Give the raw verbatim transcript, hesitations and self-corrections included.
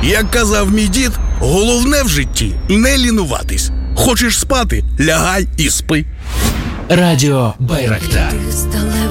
Як казав мій дід, головне в житті не лінуватись. Хочеш спати – лягай і спи. Радіо Байрактар.